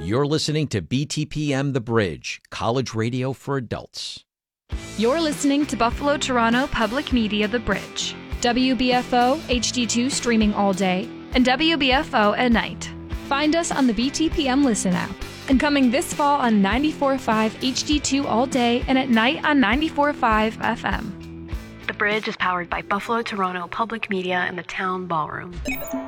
You're listening to BTPM The Bridge, college radio for adults. You're listening to Buffalo Toronto Public Media The Bridge. WBFO HD2 streaming all day and WBFO at night. Find us on the BTPM Listen app. And coming this fall on 94.5 HD2 all day and at night on 94.5 FM. The Bridge is powered by Buffalo Toronto Public Media and the Town Ballroom.